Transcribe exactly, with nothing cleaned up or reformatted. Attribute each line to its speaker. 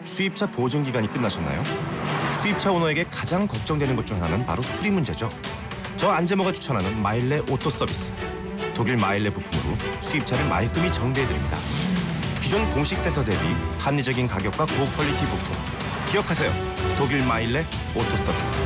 Speaker 1: 수입차 보증 기간이 끝나셨나요? 수입차 오너에게 가장 걱정되는 것 중 하나는 바로 수리 문제죠. 저 안재모가 추천하는 마일레 오토 서비스. 독일 마일레 부품으로 수입차를 말끔히 정비해드립니다. 기존 공식 센터 대비 합리적인 가격과 고퀄리티 부품. 기억하세요. 독일 마일레 오토 서비스.